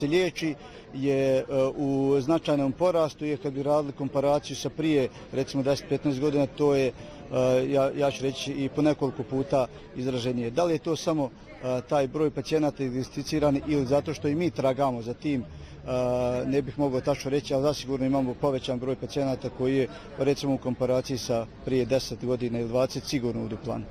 liječi je u značajnom porastu i kad bi radili komparaciju sa prije recimo 10-15 godina, to je, ja ću reći, i po nekoliko puta izraženije. Da li je to samo taj broj pacijenata dijagnosticirani ili zato što i mi tragamo za tim, ne bih mogao tačno reći, ali zasigurno imamo povećan broj pacijenata koji je recimo u komparaciji sa prije 10 godina ili 20 sigurno u duplanu.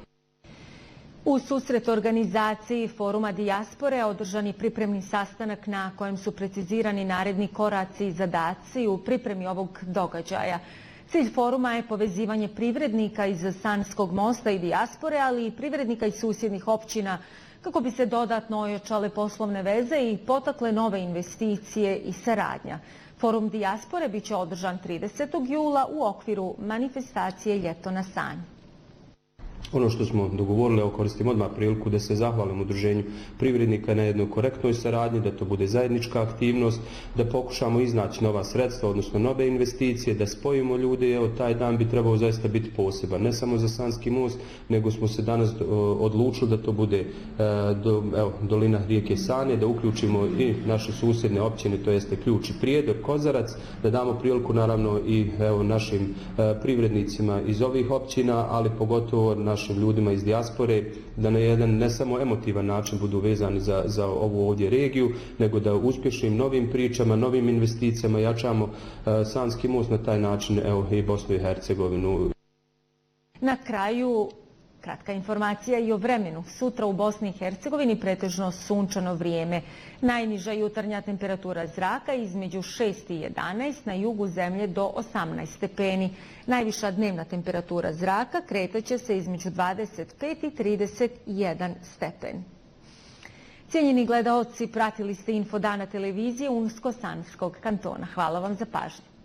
U susret organizaciji Foruma dijaspore održan je pripremni sastanak na kojem su precizirani naredni koraci i zadaci u pripremi ovog događaja. Cilj foruma je povezivanje privrednika iz Sanskog mosta i dijaspore, ali i privrednika iz susjednih općina, kako bi se dodatno ojačale poslovne veze i potakle nove investicije i saradnja. Forum dijaspore biće održan 30. jula u okviru manifestacije Ljeto na Sanj. Ono što smo dogovorili, koristim odmah priliku da se zahvalim udruženju privrednika na jednoj korektnoj saradnji, da to bude zajednička aktivnost, da pokušamo iznaći nova sredstva, odnosno nove investicije, da spojimo ljude. Evo, taj dan bi trebao zaista biti poseban, ne samo za Sanski most, nego smo se danas odlučili da to bude dolina rijeke Sane, da uključimo i naše susjedne općine, to jeste Ključ i Prijedor, Kozarac, da damo priliku naravno i našim privrednicima iz ovih općina, ali pogotovo našim ljudima iz dijaspore, da na jedan ne samo emotivan način budu vezani za ovu ovdje regiju, nego da uspješnim novim pričama, novim investicijama jačamo Sanski most, na taj način i Bosnu i Hercegovinu. Na kraju kratka informacija i o vremenu. Sutra u Bosni i Hercegovini pretežno sunčano vrijeme. Najniža jutarnja temperatura zraka između 6 i 11, na jugu zemlje do 18 stepeni. Najviša dnevna temperatura zraka kretaće se između 25 i 31 stepen. Cijenjeni gledaoci, pratili ste Info dana televizije Unsko-Sanskog kantona. Hvala vam za pažnju.